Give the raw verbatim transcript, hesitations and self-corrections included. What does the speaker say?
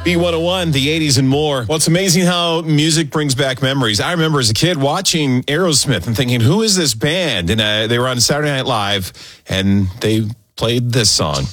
B one oh one, the eighties and more. Well, it's amazing how music brings back memories. I remember as a kid watching Aerosmith and thinking, who is this band? And uh, they were on Saturday Night Live, and they played this song.